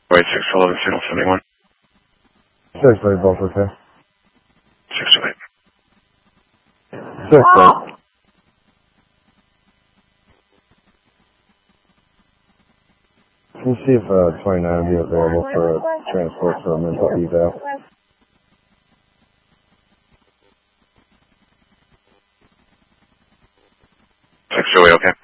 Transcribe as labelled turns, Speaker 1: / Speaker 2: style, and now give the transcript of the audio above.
Speaker 1: Wait, 6 to 11, signal 71.
Speaker 2: 6 to 8, both okay.
Speaker 1: 6 to 8.
Speaker 2: 6 to 8. Can you see if 29 will be available for transport for a mental eval?
Speaker 1: 6 to 8, okay.